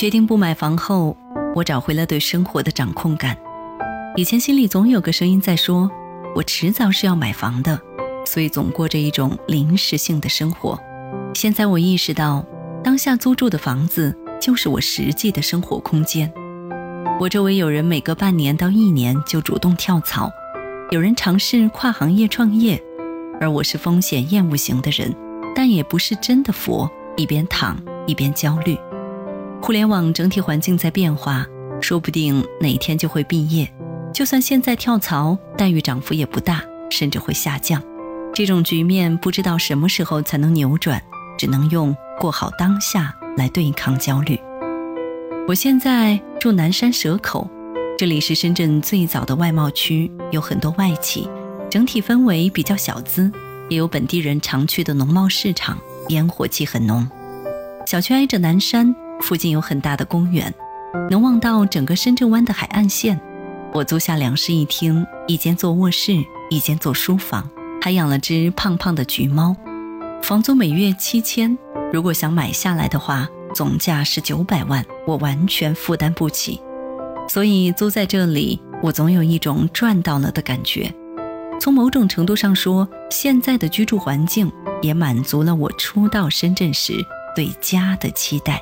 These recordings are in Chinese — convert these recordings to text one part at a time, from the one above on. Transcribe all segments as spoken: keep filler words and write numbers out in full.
决定不买房后，我找回了对生活的掌控感。以前心里总有个声音在说，我迟早是要买房的，所以总过着一种临时性的生活。现在我意识到，当下租住的房子就是我实际的生活空间。我周围有人每隔半年到一年就主动跳槽，有人尝试跨行业创业，而我是风险厌恶型的人，但也不是真的佛，一边躺一边焦虑。互联网整体环境在变化，说不定哪天就会毕业，就算现在跳槽，待遇涨幅也不大，甚至会下降。这种局面不知道什么时候才能扭转，只能用过好当下来对抗焦虑。我现在住南山蛇口，这里是深圳最早的外贸区，有很多外企，整体氛围比较小资，也有本地人常去的农贸市场，烟火气很浓。小区挨着南山，附近有很大的公园，能望到整个深圳湾的海岸线。我租下两室一厅，一间做卧室，一间做书房，还养了只胖胖的橘猫。房租每月七千，如果想买下来的话，总价是九百万，我完全负担不起。所以租在这里，我总有一种赚到了的感觉。从某种程度上说，现在的居住环境也满足了我初到深圳时对家的期待。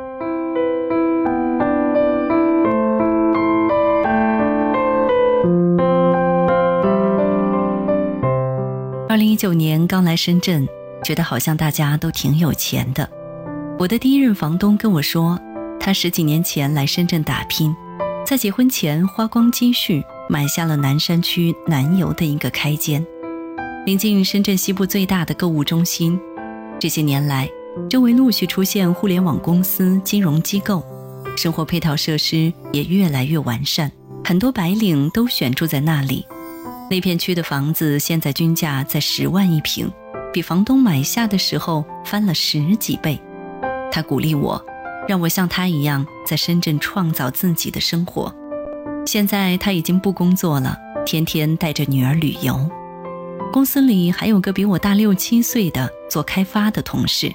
二零一九年刚来深圳，觉得好像大家都挺有钱的。我的第一任房东跟我说，他十几年前来深圳打拼，在结婚前花光积蓄买下了南山区南邮的一个开间，临近深圳西部最大的购物中心。这些年来，周围陆续出现互联网公司、金融机构，生活配套设施也越来越完善，很多白领都选住在那里。那片区的房子现在均价在十万一平，比房东买下的时候翻了十几倍。他鼓励我，让我像他一样在深圳创造自己的生活。现在他已经不工作了，天天带着女儿旅游。公司里还有个比我大六七岁的做开发的同事，